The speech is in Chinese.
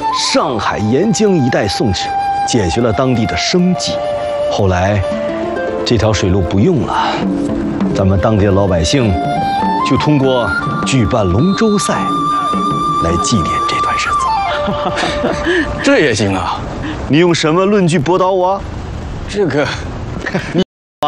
上海沿江一带送纸，解决了当地的生计。后来，这条水路不用了，咱们当地的老百姓就通过举办龙舟赛来纪念这段日子。 这也行啊？ 你用什么论据驳倒我？ 这个，你。